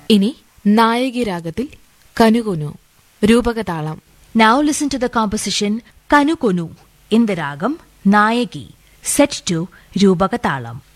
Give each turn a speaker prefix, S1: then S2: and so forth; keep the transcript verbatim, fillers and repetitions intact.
S1: ഇനി നായകി രാഗത്തിൽ കനുകൊനു രൂപകതാളം.
S2: Now listen to the composition Kanukonu in the ragam Nayaki, set to Rupakatalam.